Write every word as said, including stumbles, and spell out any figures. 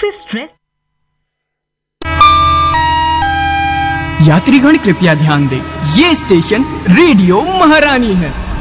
Office stress. यात्रीगण कृपया ध्यान दें, ये स्टेशन रेडियो महारानी है।